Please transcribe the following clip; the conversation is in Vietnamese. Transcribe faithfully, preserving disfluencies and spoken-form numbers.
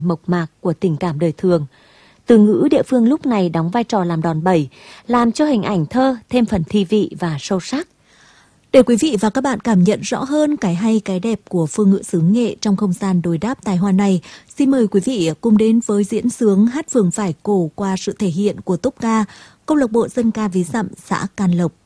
mộc mạc của tình cảm đời thường. Từ ngữ địa phương lúc này đóng vai trò làm đòn bẩy, làm cho hình ảnh thơ thêm phần thi vị và sâu sắc. Để quý vị và các bạn cảm nhận rõ hơn cái hay cái đẹp của phương ngữ xứ Nghệ trong không gian đối đáp tài hoa này, xin mời quý vị cùng đến với diễn xướng hát phường phải cổ qua sự thể hiện của tốp ca Câu lạc bộ dân ca Ví Dặm xã Can Lộc.